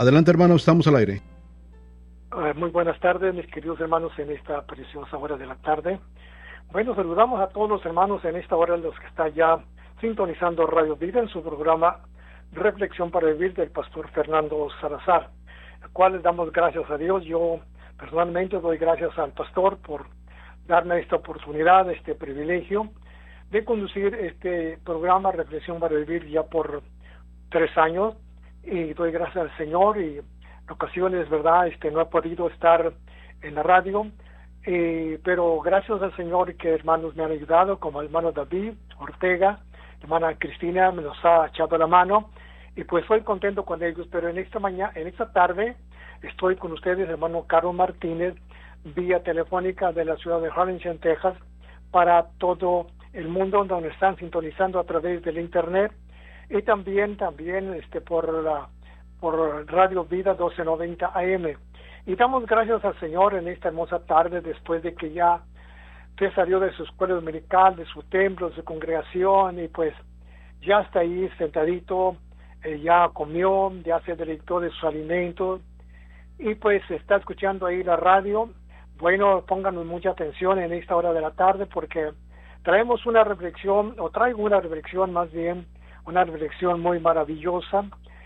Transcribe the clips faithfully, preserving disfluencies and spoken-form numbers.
Adelante, hermano, estamos al aire. Uh, muy buenas tardes, mis queridos hermanos, en esta preciosa hora de la tarde. Bueno, saludamos a todos los hermanos en esta hora, los que están ya sintonizando Radio Vida en su programa Reflexión para Vivir del pastor Fernando Salazar, al cual les damos gracias a Dios. Yo personalmente doy gracias al pastor por darme esta oportunidad, este privilegio de conducir este programa Reflexión para Vivir ya por tres años, y doy gracias al Señor. Y en ocasiones, verdad, este no he podido estar en la radio, eh, pero gracias al Señor que hermanos me han ayudado, como el hermano David Ortega, hermana Cristina me nos ha echado la mano, y pues estoy contento con ellos. Pero en esta mañana, en esta tarde, estoy con ustedes, hermano Carlos Martínez, vía telefónica de la ciudad de Harlingen, Texas, para todo el mundo, donde están sintonizando a través del internet, y también también este por la por Radio Vida doce noventa A M. Y damos gracias al Señor en esta hermosa tarde, después de que ya usted salió de su escuela dominical, de su templo, de su congregación, y pues ya está ahí sentadito, eh, ya comió, ya se deleitó de sus alimentos, y pues está escuchando ahí la radio. Bueno, pónganos mucha atención en esta hora de la tarde, porque traemos una reflexión, o traigo una reflexión más bien, una reflexión muy maravillosa,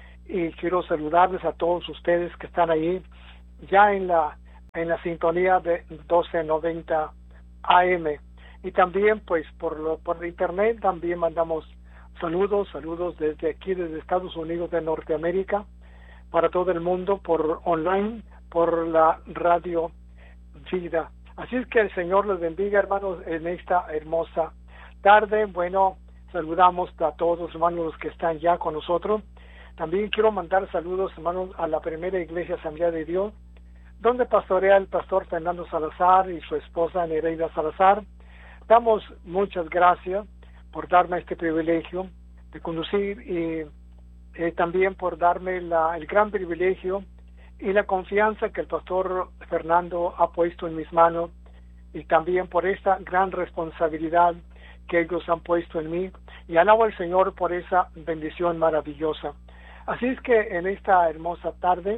y quiero saludarles a todos ustedes que están ahí ya en la en la sintonía de doce noventa A M, y también pues por lo, por internet también mandamos saludos, saludos desde aquí, desde Estados Unidos de Norteamérica, para todo el mundo, por online, por la Radio Vida. Así es que el Señor les bendiga, hermanos, en esta hermosa tarde. Bueno, saludamos a todos los hermanos que están ya con nosotros. También quiero mandar saludos, hermanos, a la primera iglesia Asamblea de Dios, donde pastorea el pastor Fernando Salazar y su esposa Nereida Salazar. Damos muchas gracias por darme este privilegio de conducir, y eh, también por darme la, el gran privilegio y la confianza que el pastor Fernando ha puesto en mis manos, y también por esta gran responsabilidad que ellos han puesto en mí, y alabo al Señor por esa bendición maravillosa. Así es que en esta hermosa tarde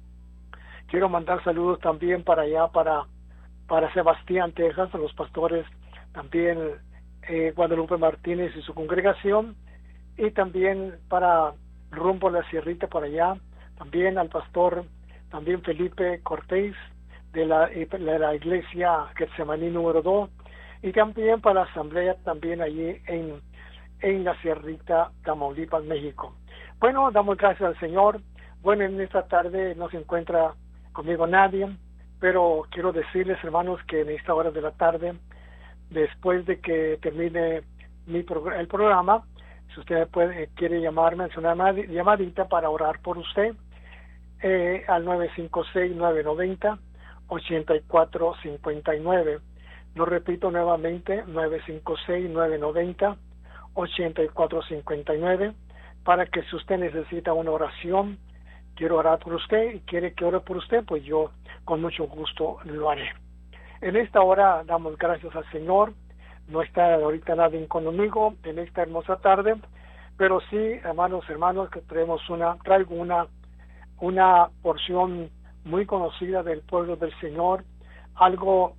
quiero mandar saludos también para allá, para para Sebastián, Texas, a los pastores también, eh, Guadalupe Martínez y su congregación, y también para rumbo a la Sierrita, para allá, también al pastor también Felipe Cortés de la, de la iglesia Getsemaní número dos, y también para la asamblea también allí en, en la Sierrita, Tamaulipas, México. Bueno, damos gracias al Señor. Bueno, en esta tarde no se encuentra conmigo nadie, pero quiero decirles, hermanos, que en esta hora de la tarde, después de que termine mi progr- el programa, si usted puede, quiere llamarme, hacer una llamadita para orar por usted, eh, al nueve cinco seis, nueve nueve cero, ocho cuatro cinco nueve. Lo repito nuevamente, nueve cinco seis, nueve nueve cero, ocho cuatro cinco nueve, para que si usted necesita una oración, quiero orar por usted y quiere que ore por usted, pues yo con mucho gusto lo haré. En esta hora damos gracias al Señor. No está ahorita nadie conmigo en esta hermosa tarde, pero sí, hermanos, hermanos, que traemos una, traigo una, una porción muy conocida del pueblo del Señor, algo,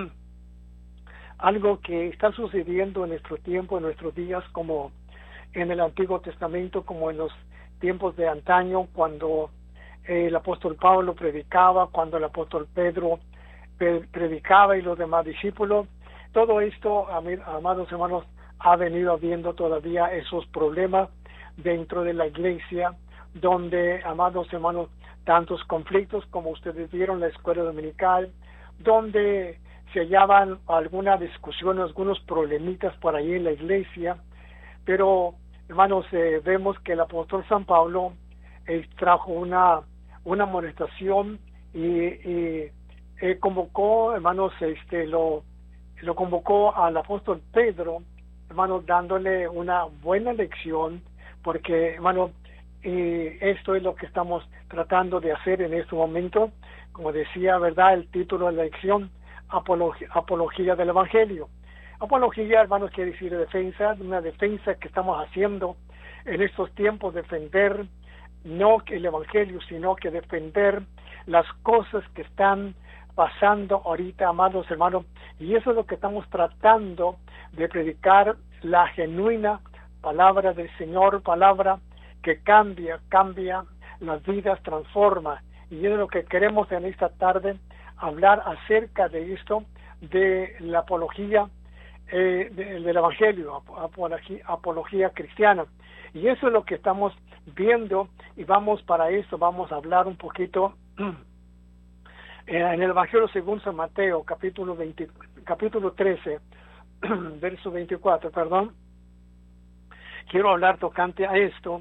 algo que está sucediendo en nuestro tiempo, en nuestros días, como en el Antiguo Testamento, como en los tiempos de antaño, cuando eh, el apóstol Pablo predicaba, cuando el apóstol Pedro pe- predicaba y los demás discípulos. Todo esto, am- amados hermanos, ha venido habiendo todavía esos problemas dentro de la iglesia, donde, amados hermanos, tantos conflictos, como ustedes vieron en la escuela dominical, donde se hallaban algunas discusiones, algunos problemitas por ahí en la iglesia. Pero, hermanos, eh, vemos que el apóstol San Pablo eh, trajo una, una amonestación, y, y eh, convocó, hermanos, este lo, lo convocó al apóstol Pedro, hermanos, dándole una buena lección, porque, hermanos, eh, esto es lo que estamos tratando de hacer en este momento. Como decía, ¿verdad?, el título de la lección, Apología, Apología del Evangelio. Apología, hermanos, quiere decir defensa, una defensa que estamos haciendo en estos tiempos, defender no que el Evangelio, sino que defender las cosas que están pasando ahorita, amados hermanos, y eso es lo que estamos tratando de predicar, la genuina palabra del Señor, palabra que cambia, cambia las vidas, transforma, y es lo que queremos en esta tarde, hablar acerca de esto, de la apología eh, de, del Evangelio, apología, apología cristiana, y eso es lo que estamos viendo, y vamos para eso, vamos a hablar un poquito en el Evangelio según San Mateo, capítulo veinte, capítulo trece, verso veinticuatro, perdón. Quiero hablar tocante a esto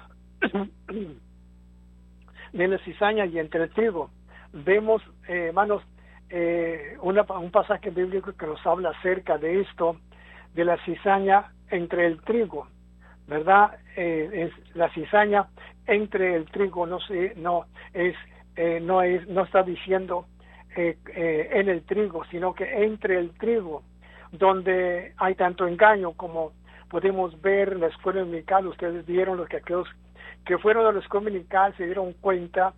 de la cizaña y entre el trigo. Vemos, eh, hermanos, eh, una, un pasaje bíblico que nos habla acerca de esto, de la cizaña entre el trigo, ¿verdad? Eh, es la cizaña entre el trigo, no sé, no es Eh, no es no está diciendo eh, eh, en el trigo, sino que entre el trigo, donde hay tanto engaño, como podemos ver en la escuela dominical. Ustedes vieron, los que aquellos que fueron a la escuela dominical se dieron cuenta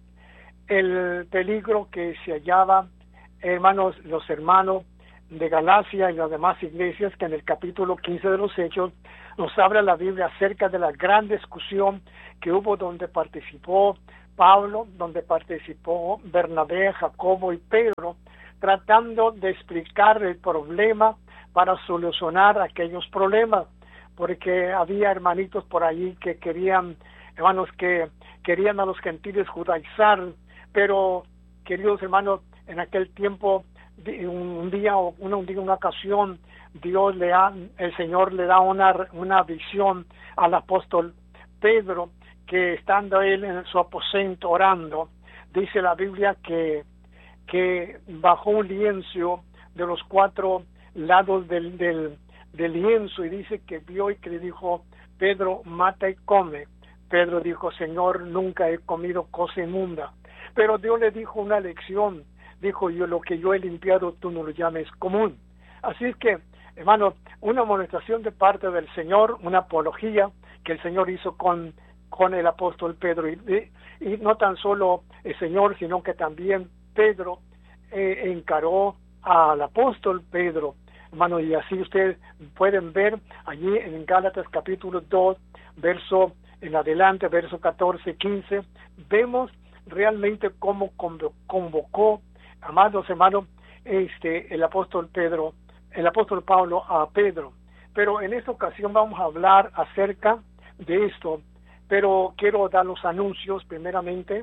el peligro que se hallaba, hermanos, los hermanos de Galacia y las demás iglesias, que en el capítulo quince de los Hechos nos habla la Biblia acerca de la gran discusión que hubo, donde participó Pablo, donde participó Bernabé, Jacobo y Pedro, tratando de explicar el problema para solucionar aquellos problemas, porque había hermanitos por allí que querían, hermanos, que querían a los gentiles judaizar, pero, queridos hermanos, en aquel tiempo, un día, una, un día, una ocasión, Dios le da, el Señor le da una, una visión al apóstol Pedro, que estando él en su aposento orando, dice la Biblia que, que bajó un lienzo de los cuatro lados del, del, del lienzo, y dice que vio y que le dijo: Pedro, mata y come. Pedro dijo: Señor, nunca he comido cosa inmunda. Pero Dios le dijo una lección, dijo: yo lo que yo he limpiado, tú no lo llames común. Así es que, hermano, una amonestación de parte del Señor, una apología que el Señor hizo con con el apóstol Pedro, y, y no tan solo el Señor, sino que también Pedro eh, encaró al apóstol Pedro, hermano, y así ustedes pueden ver allí en Gálatas capítulo dos, verso en adelante, verso catorce, quince, vemos realmente cómo convocó, amados hermanos, este, el apóstol Pedro, el apóstol Pablo a Pedro. Pero en esta ocasión vamos a hablar acerca de esto, pero quiero dar los anuncios primeramente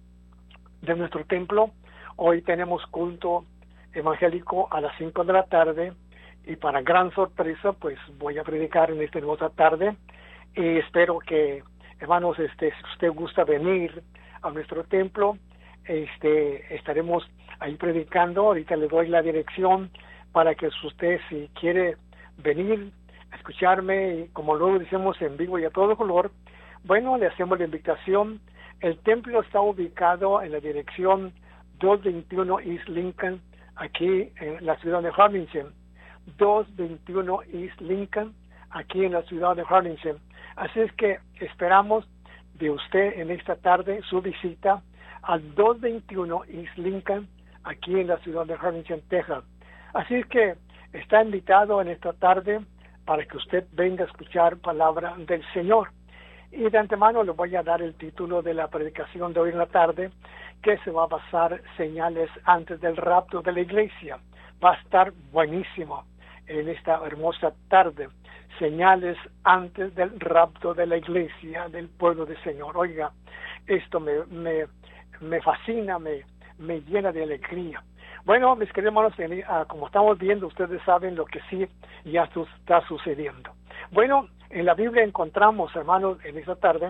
de nuestro templo. Hoy tenemos culto evangélico a las cinco de la tarde, y para gran sorpresa, pues voy a predicar en esta hermosa tarde, y espero que, hermanos, este, si usted gusta venir a nuestro templo, este, estaremos ahí predicando. Ahorita le doy la dirección para que usted, si quiere venir a escucharme, y como luego decimos, en vivo y a todo color, bueno, le hacemos la invitación. El templo está ubicado en la dirección doscientos veintiuno East Lincoln, aquí en la ciudad de Harlingen. doscientos veintiuno East Lincoln, aquí en la ciudad de Harlingen. Así es que esperamos de usted en esta tarde su visita al doscientos veintiuno East Lincoln, aquí en la ciudad de Harlingen, Texas. Así es que está invitado en esta tarde para que usted venga a escuchar palabra del Señor. Y de antemano le voy a dar el título de la predicación de hoy en la tarde, que se va a basar señales antes del rapto de la iglesia. Va a estar buenísimo en esta hermosa tarde. Señales antes del rapto de la iglesia, del pueblo del Señor. Oiga, esto me, me, me fascina, me, me llena de alegría. Bueno, mis queridos hermanos, como estamos viendo, ustedes saben lo que sí ya está sucediendo. Bueno, en la Biblia encontramos, hermanos, en esta tarde,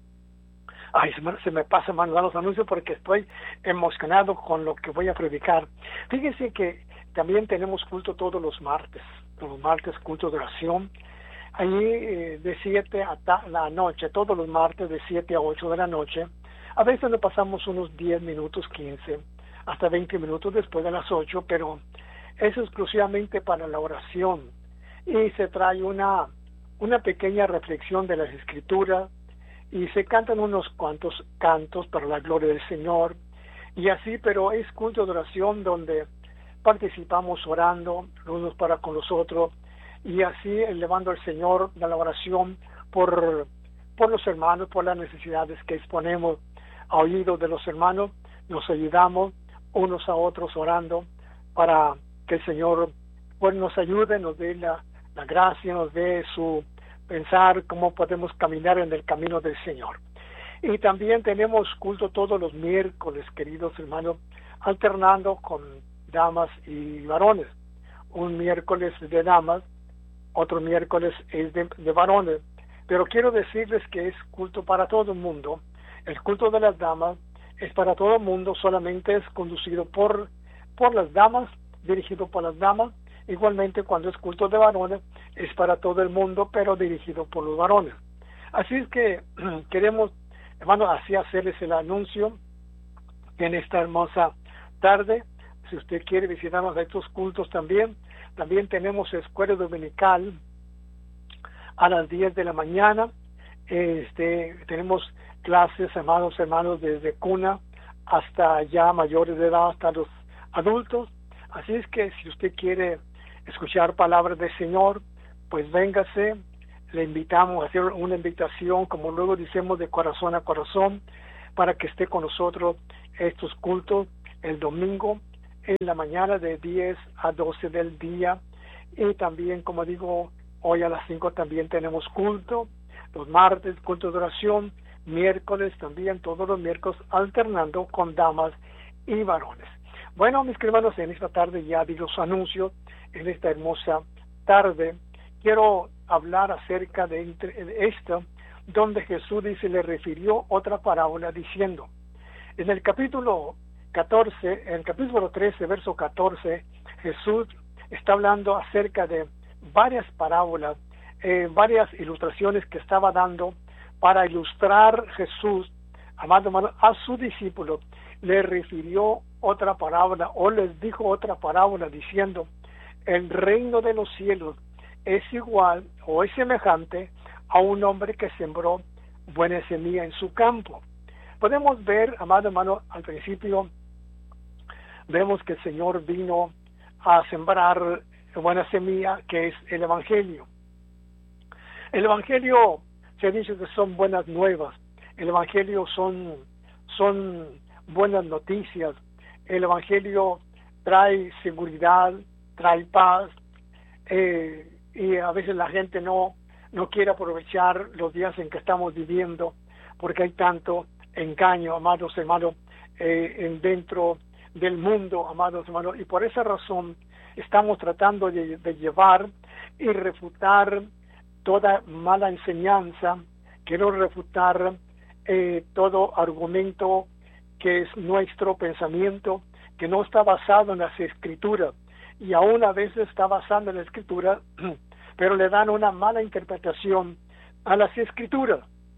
ay, se me, se me pasa, hermanos, dar los anuncios porque estoy emocionado con lo que voy a predicar. Fíjense que también tenemos culto todos los martes, todos los martes culto de oración, allí eh, de siete a la noche, todos los martes de siete a ocho de la noche. A veces le pasamos unos diez minutos, quince, hasta veinte minutos después de las ocho, pero es exclusivamente para la oración, y se trae una, una pequeña reflexión de las Escrituras, y se cantan unos cuantos cantos para la gloria del Señor, y así, pero es culto de oración donde participamos orando los unos para con los otros, y así elevando al Señor de la oración por, por los hermanos, por las necesidades que exponemos a oídos de los hermanos. Nos ayudamos unos a otros orando para que el Señor pues nos ayude, nos dé la, la gracia, nos dé su pensar cómo podemos caminar en el camino del Señor. Y también tenemos culto todos los miércoles, queridos hermanos, alternando con damas y varones. Un miércoles de damas, otro miércoles es de, de varones. Pero quiero decirles que es culto para todo el mundo. El culto de las damas es para todo el mundo, solamente es conducido por, por las damas, dirigido por las damas. Igualmente, cuando es culto de varones, es para todo el mundo, pero dirigido por los varones. Así es que queremos, hermano, así hacerles el anuncio en esta hermosa tarde. Si usted quiere visitarnos a estos cultos también, también tenemos escuela dominical a las diez de la mañana. Este, tenemos clases, hermanos, hermanos, desde cuna hasta ya mayores de edad, hasta los adultos. Así es que si usted quiere escuchar palabras del Señor, pues véngase. Le invitamos a hacer una invitación, como luego decimos, de corazón a corazón, para que esté con nosotros estos cultos el domingo en la mañana de diez a doce del día. Y también, como digo, hoy a las cinco también tenemos culto. Los martes, culto de oración. Miércoles también, todos los miércoles, alternando con damas y varones. Bueno, mis hermanos, en esta tarde ya di los anuncios. En esta hermosa tarde quiero hablar acerca de, de esto, donde Jesús dice, le refirió otra parábola diciendo, en el capítulo catorce, en el capítulo trece, verso catorce, Jesús está hablando acerca de varias parábolas, eh, varias ilustraciones que estaba dando para ilustrar Jesús, amado hermano, a su discípulo. Le refirió otra parábola o les dijo otra parábola diciendo, el reino de los cielos es igual o es semejante a un hombre que sembró buena semilla en su campo. Podemos ver, amado hermano, al principio vemos que el Señor vino a sembrar buena semilla, que es el Evangelio. El Evangelio se dice que son buenas nuevas. El Evangelio son, son buenas noticias. El Evangelio trae seguridad, trae paz, eh, y a veces la gente no, no quiere aprovechar los días en que estamos viviendo, porque hay tanto engaño, amados hermanos, eh, en dentro del mundo, amados hermanos, y por esa razón estamos tratando de, de llevar y refutar toda mala enseñanza. Quiero refutar eh, todo argumento que es nuestro pensamiento, que no está basado en las Escrituras, y aún a veces está basado en la Escritura, pero le dan una mala interpretación a las Escrituras.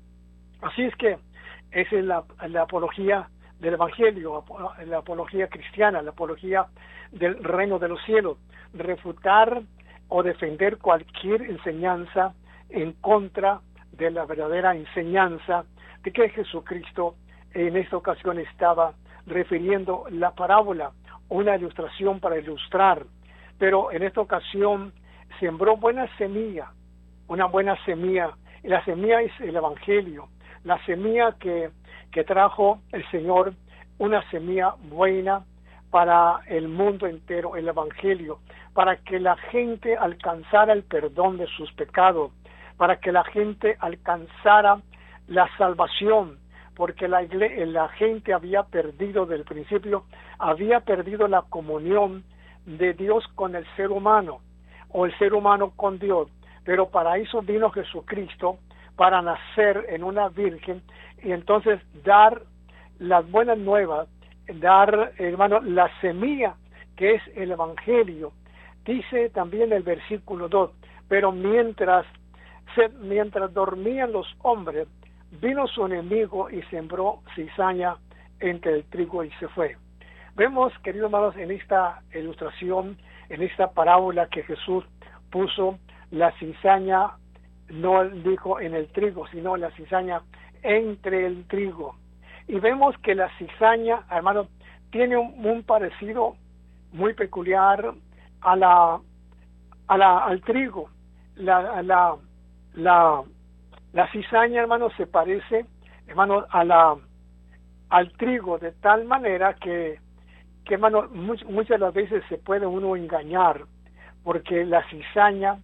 Así es que esa es la, la apología del Evangelio, la apología cristiana, la apología del reino de los cielos, refutar o defender cualquier enseñanza en contra de la verdadera enseñanza de que Jesucristo en esta ocasión estaba refiriendo la parábola, una ilustración para ilustrar, pero en esta ocasión sembró buena semilla, una buena semilla, y la semilla es el Evangelio, la semilla que, que trajo el Señor, una semilla buena para el mundo entero, el Evangelio, para que la gente alcanzara el perdón de sus pecados, para que la gente alcanzara la salvación, porque la, la gente había perdido del principio, había perdido la comunión de Dios con el ser humano, o el ser humano con Dios, pero para eso vino Jesucristo, para nacer en una virgen, y entonces dar las buenas nuevas, dar, hermano, la semilla que es el Evangelio. Dice también el versículo dos, pero mientras, se, mientras dormían los hombres, vino su enemigo y sembró cizaña entre el trigo y se fue. Vemos, queridos hermanos, en esta ilustración, en esta parábola que Jesús puso la cizaña, no dijo en el trigo, sino la cizaña entre el trigo. Y vemos que la cizaña, hermano, tiene un, un parecido muy peculiar a la, a la, al trigo. La, la, la, la cizaña, hermano, se parece, hermano, a la, al trigo, de tal manera que, que hermano, much, muchas de las veces se puede uno engañar, porque la cizaña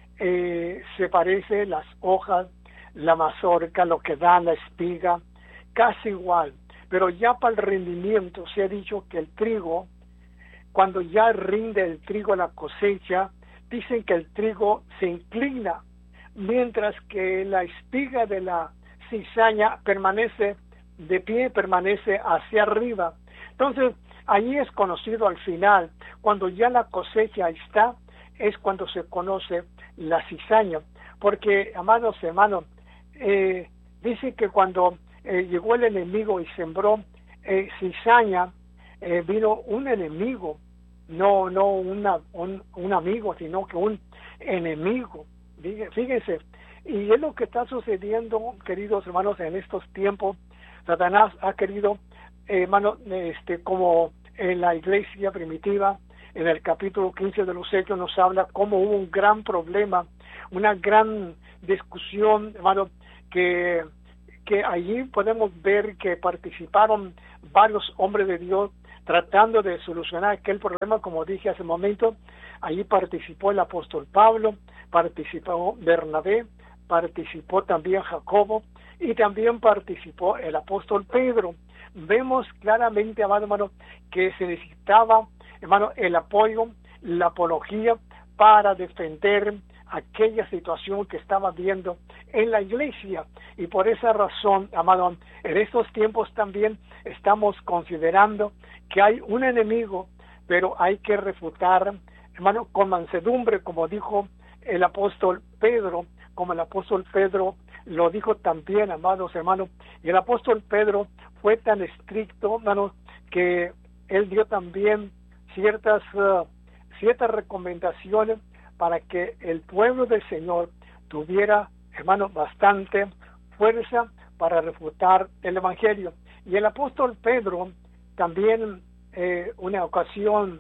eh, se parece, las hojas, la mazorca, lo que da la espiga, casi igual. Pero ya para el rendimiento se ha dicho que el trigo, cuando ya rinde el trigo la cosecha, dicen que el trigo se inclina, mientras que la espiga de la cizaña permanece de pie, permanece hacia arriba. Entonces, allí es conocido al final, cuando ya la cosecha está, es cuando se conoce la cizaña. Porque, amados hermanos, eh, dice que cuando eh, llegó el enemigo y sembró eh, cizaña, eh, vino un enemigo, no no una, un, un amigo, sino que un enemigo. Fíjense, y es lo que está sucediendo, queridos hermanos, en estos tiempos. Satanás ha querido, eh, hermano, este, como en la iglesia primitiva, en el capítulo quince de los Hechos nos habla cómo hubo un gran problema, una gran discusión, hermano, que, que allí podemos ver que participaron varios hombres de Dios tratando de solucionar aquel problema. Como dije hace un momento, allí participó el apóstol Pablo, participó Bernabé, participó también Jacobo y también participó el apóstol Pedro. Vemos claramente, amado hermano, que se necesitaba, hermano, el apoyo, la apología para defender aquella situación que estaba viendo en la iglesia. Y por esa razón, amado, en estos tiempos también estamos considerando que hay un enemigo, pero hay que refutar, hermano, con mansedumbre, como dijo el apóstol Pedro, como el apóstol Pedro lo dijo también, amados hermanos. Y el apóstol Pedro fue tan estricto, hermano, que él dio también ciertas uh, ciertas recomendaciones para que el pueblo del Señor tuviera, hermano, bastante fuerza para refutar el evangelio. Y el apóstol Pedro también, eh, una ocasión,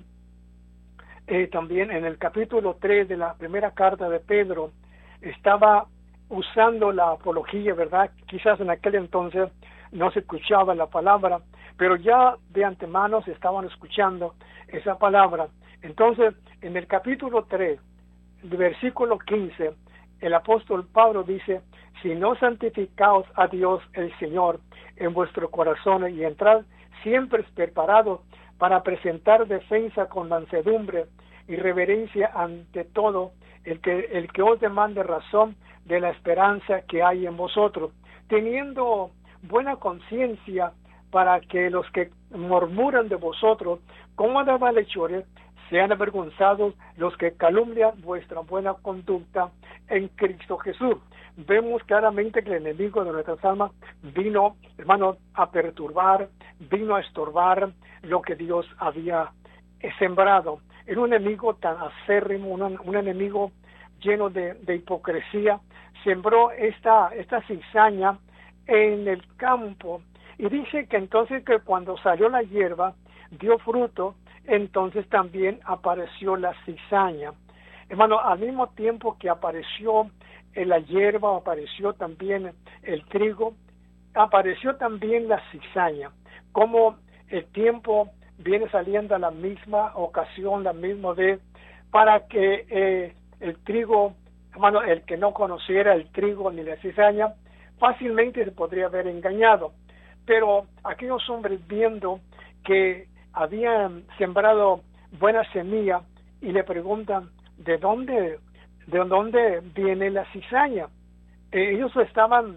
eh, también en el capítulo tres de la primera carta de Pedro, estaba usando la apología, ¿verdad? Quizás en aquel entonces no se escuchaba la palabra, pero ya de antemano se estaban escuchando esa palabra. Entonces, en el capítulo tres, versículo quince, el apóstol Pablo dice: si no santificaos a Dios el Señor en vuestro corazón y entrad siempre preparados para presentar defensa con mansedumbre y reverencia ante todo el que, el que os demande razón de la esperanza que hay en vosotros, teniendo buena conciencia, para que los que murmuran de vosotros como de malhechores sean avergonzados los que calumnian vuestra buena conducta en Cristo Jesús. Vemos claramente que el enemigo de nuestras almas vino, hermano, a perturbar, vino a estorbar lo que Dios había sembrado. Era un enemigo tan acérrimo, un, un enemigo lleno de, de hipocresía. Sembró esta, esta cizaña en el campo, y dice que entonces que cuando salió la hierba, dio fruto, entonces también apareció la cizaña. Hermano, al mismo tiempo que apareció la hierba, apareció también el trigo, apareció también la cizaña. Como el tiempo viene saliendo a la misma ocasión, la misma vez, para que eh, el trigo, hermano, el que no conociera el trigo ni la cizaña, fácilmente se podría haber engañado. Pero aquellos hombres, viendo que habían sembrado buena semilla, y le preguntan: ¿de dónde, de dónde viene la cizaña? Eh, ellos estaban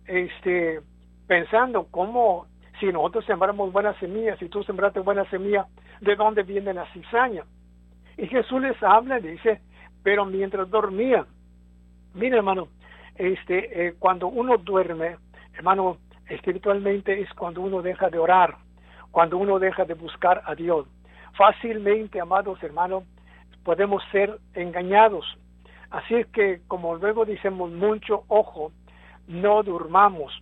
este, pensando, ¿cómo? Si nosotros sembramos buena semilla, si tú sembraste buena semilla, ¿de dónde viene la cizaña? Y Jesús les habla y dice: pero mientras dormían. Mira, hermano, este, eh, cuando uno duerme, hermano, espiritualmente es cuando uno deja de orar, cuando uno deja de buscar a Dios. Fácilmente, amados hermanos, podemos ser engañados. Así es que, como luego decimos mucho, ojo, no durmamos.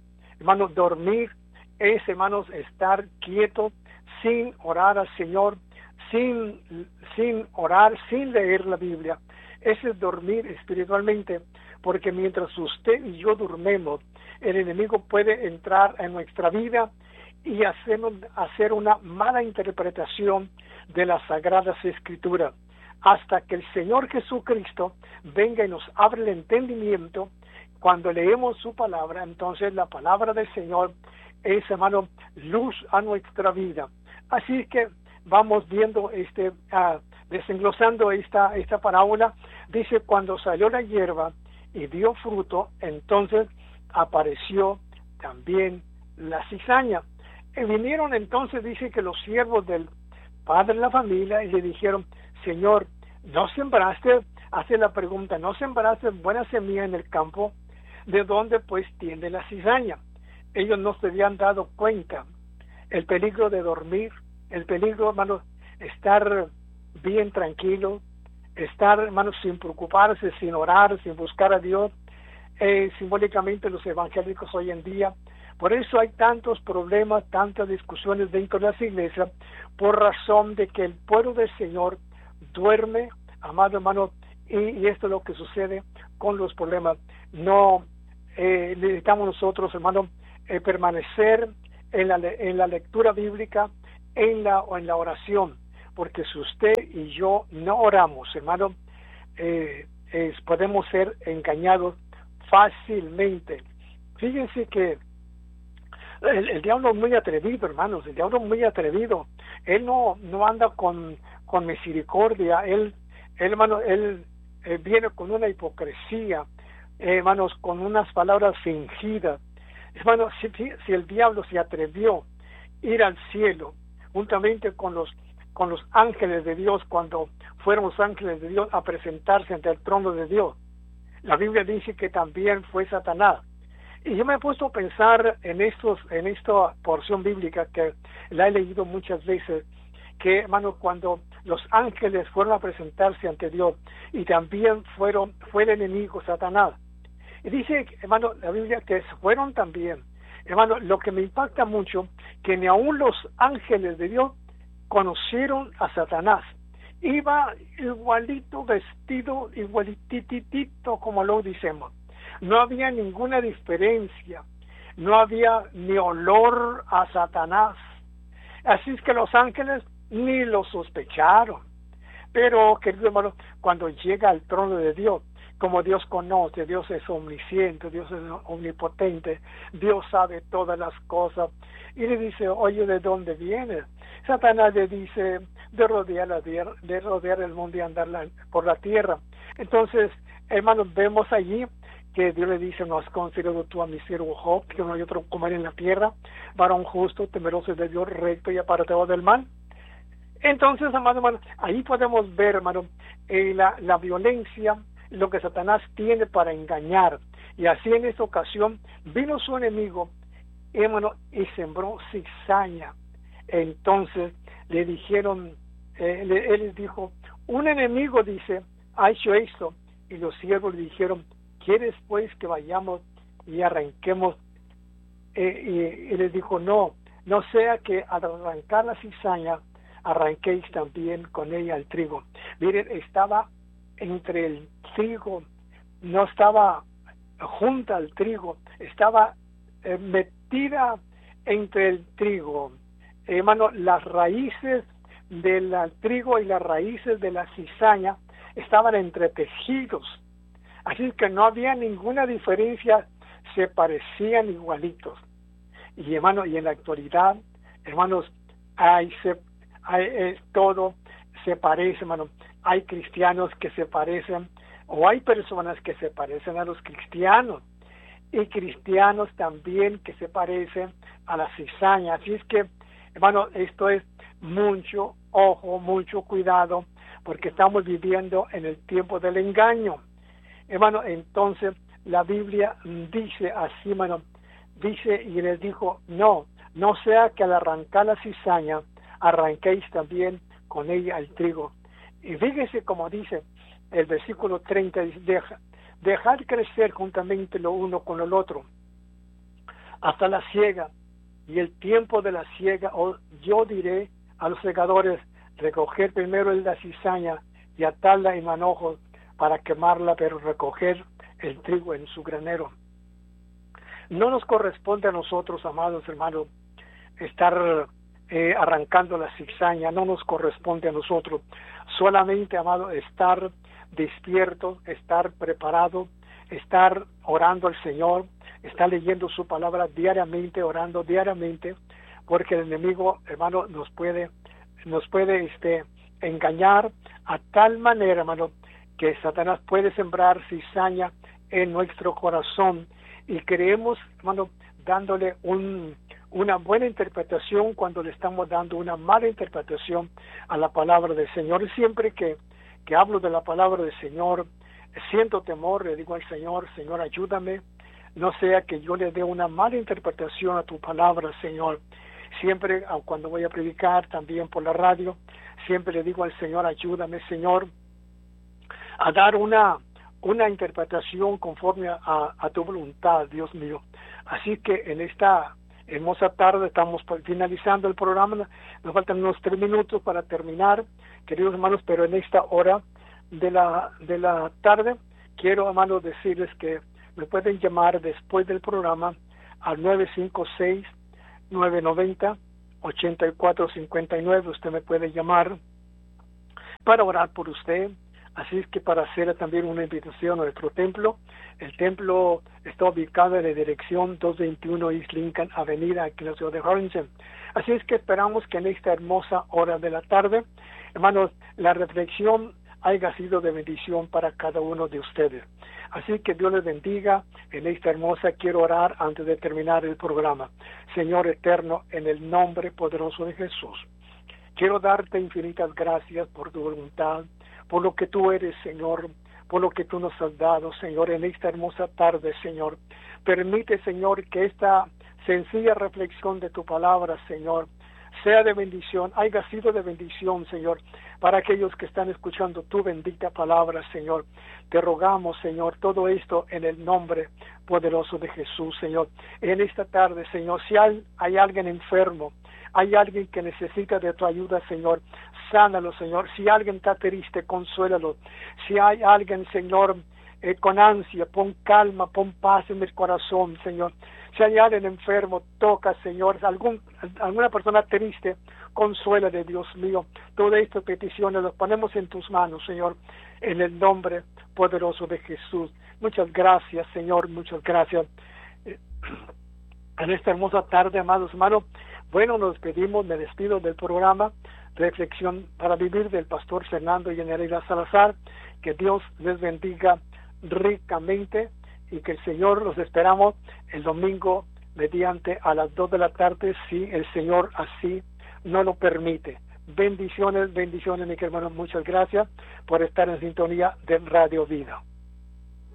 Hermano, dormir es, hermanos, estar quieto sin orar al Señor, sin, sin orar, sin leer la Biblia. Ese es dormir espiritualmente, porque mientras usted y yo durmemos, el enemigo puede entrar en nuestra vida y hacernos, hacer una mala interpretación de las Sagradas Escrituras, hasta que el Señor Jesucristo venga y nos abra el entendimiento. Cuando leemos su palabra, entonces la palabra del Señor es, hermano, luz a nuestra vida. Así que vamos viendo, este, uh, desenglosando esta, esta parábola. Dice, cuando salió la hierba y dio fruto, entonces apareció también la cizaña. Y vinieron entonces, dice que los siervos del padre de la familia, y le dijeron, Señor, ¿no sembraste? Hace la pregunta, ¿no sembraste buena semilla en el campo? ¿De dónde pues tiene la cizaña? Ellos no se habían dado cuenta el peligro de dormir, el peligro, hermano, estar bien tranquilo, estar, hermano, sin preocuparse, sin orar, sin buscar a Dios. Eh, simbólicamente los evangélicos hoy en día, por eso hay tantos problemas, tantas discusiones dentro de las iglesias, por razón de que el pueblo del Señor duerme, amado hermano, y, y esto es lo que sucede con los problemas. No eh, necesitamos nosotros, hermano, eh, permanecer en la, en la lectura bíblica, en la, o en la oración, porque si usted y yo no oramos, hermano, eh, es, podemos ser engañados fácilmente. Fíjense que el, el diablo es muy atrevido, hermanos, el diablo es muy atrevido. Él no, no anda con, con misericordia, él, él, hermano, él, él viene con una hipocresía, eh, hermanos, con unas palabras fingidas. Hermano, si, si el diablo se atrevió a ir al cielo juntamente con los con los ángeles de Dios, cuando fueron los ángeles de Dios a presentarse ante el trono de Dios, la Biblia dice que también fue Satanás. Y yo me he puesto a pensar en estos, en esta porción bíblica que la he leído muchas veces, que, hermano, cuando los ángeles fueron a presentarse ante Dios, y también fueron, fue el enemigo Satanás. Y dice, hermano, la Biblia que fueron también. Hermano, lo que me impacta mucho, que ni aun los ángeles de Dios conocieron a Satanás. Iba igualito vestido, igualititito como lo decimos. No había ninguna diferencia. No había ni olor a Satanás. Así es que los ángeles ni lo sospecharon. Pero, querido hermano, cuando llega al trono de Dios, como Dios conoce, Dios es omnisciente, Dios es omnipotente, Dios sabe todas las cosas, y le dice, oye, ¿de dónde vienes? Satanás le dice, de rodear, la, de rodear el mundo y andar la, por la tierra. Entonces, hermanos, vemos allí que Dios le dice, no has considerado tú a mi siervo Job, que no hay otro como él en la tierra, varón justo, temeroso de Dios, recto y apartado del mal. Entonces, hermano, hermano, ahí podemos ver, hermano, eh, la, la violencia, lo que Satanás tiene para engañar. Y así en esta ocasión vino su enemigo, hermano, y sembró cizaña. Entonces le dijeron, eh, le, él les dijo, un enemigo, dice, ha hecho esto. Y los siervos le dijeron, ¿quieres pues que vayamos y arranquemos? Eh, y, y les dijo, no, no sea que al arrancar la cizaña, arranquéis también con ella el trigo. Miren, estaba entre el trigo, no estaba junta al trigo, estaba eh, metida entre el trigo. Eh, hermano, las raíces del trigo y las raíces de la cizaña estaban entretejidos. Así que no había ninguna diferencia, se parecían igualitos. Y hermano, y en la actualidad, hermanos, hay, se, hay eh, todo se parece, hermano. Hay cristianos que se parecen, o hay personas que se parecen a los cristianos, y cristianos también que se parecen a la cizaña. Así es que, hermano, esto es mucho ojo, mucho cuidado, porque estamos viviendo en el tiempo del engaño. Hermano, entonces la Biblia dice así, hermano, dice y les dijo, no, no sea que al arrancar la cizaña, arranquéis también con ella el trigo. Y fíjese como dice el versículo treinta, dice, deja, dejad crecer juntamente lo uno con el otro, hasta la siega, y el tiempo de la siega, oh, yo diré a los segadores, recoger primero la cizaña y atarla en manojos para quemarla, pero recoger el trigo en su granero. No nos corresponde a nosotros, amados hermanos, estar eh, arrancando la cizaña, no nos corresponde a nosotros. Solamente, amado, estar despierto, estar preparado, estar orando al Señor, estar leyendo su palabra diariamente, orando diariamente, porque el enemigo, hermano, nos puede, nos puede este, engañar a tal manera, hermano, que Satanás puede sembrar cizaña en nuestro corazón, y creemos, hermano, dándole un, una buena interpretación cuando le estamos dando una mala interpretación a la palabra del Señor. Y siempre que, que hablo de la palabra del Señor, siento temor, le digo al Señor, Señor, ayúdame, no sea que yo le dé una mala interpretación a tu palabra, Señor. Siempre, cuando voy a predicar, también por la radio, siempre le digo al Señor, ayúdame, Señor, a dar una una interpretación conforme a, a tu voluntad, Dios mío. Así que en esta hermosa tarde estamos finalizando el programa, nos faltan unos tres minutos para terminar, queridos hermanos, pero en esta hora de la de la tarde quiero, hermanos, decirles que me pueden llamar después del programa al nueve cinco seis, nueve nueve cero, ocho cuatro cinco nueve. Usted me puede llamar para orar por usted. Así es que para hacer también una invitación a nuestro templo, el templo está ubicado en la dirección doscientos veintiuno East Lincoln Avenida, aquí en la ciudad de Harlingen. Así es que esperamos que en esta hermosa hora de la tarde, hermanos, la reflexión haya sido de bendición para cada uno de ustedes. Así que Dios les bendiga. En esta hermosa quiero orar antes de terminar el programa. Señor eterno, en el nombre poderoso de Jesús, quiero darte infinitas gracias por tu voluntad, por lo que tú eres, Señor, por lo que tú nos has dado, Señor, en esta hermosa tarde, Señor. Permite, Señor, que esta sencilla reflexión de tu palabra, Señor, sea de bendición, haya sido de bendición, Señor, para aquellos que están escuchando tu bendita palabra, Señor. Te rogamos, Señor, todo esto en el nombre poderoso de Jesús, Señor. En esta tarde, Señor, si hay, hay alguien enfermo, hay alguien que necesita de tu ayuda, Señor, sánalo, Señor. Si alguien está triste, consuélalo. Si hay alguien, Señor, eh, con ansia, pon calma, pon paz en el corazón, Señor. Si hay alguien enfermo, toca, Señor. Algún, alguna persona triste, consuélale, Dios mío. Todas estas peticiones las ponemos en tus manos, Señor, en el nombre poderoso de Jesús. Muchas gracias, Señor, muchas gracias. Eh, en esta hermosa tarde, amados hermanos, bueno, nos despedimos, me despido del programa Reflexión para Vivir del pastor Fernando Yenereira Salazar. Que Dios les bendiga ricamente y que el Señor los esperamos el domingo mediante a las dos de la tarde, si el Señor así no lo permite. Bendiciones, bendiciones, mis hermanos. Muchas gracias por estar en sintonía de Radio Vida.